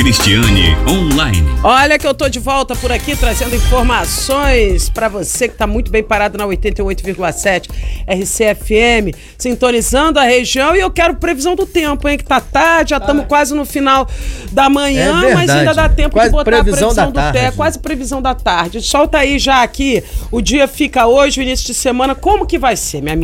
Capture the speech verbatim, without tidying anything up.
Cristiane Online. Olha que eu tô de volta por aqui trazendo informações para você que tá muito bem parado na oitenta e oito vírgula sete R C F M, sintonizando a região, e eu quero previsão do tempo, hein, que tá tarde, já estamos ah. quase no final da manhã, é mas ainda dá tempo quase de botar previsão a previsão do tempo, quase previsão da tarde. Solta aí já aqui, o dia fica hoje, o início de semana, como que vai ser, minha amiga?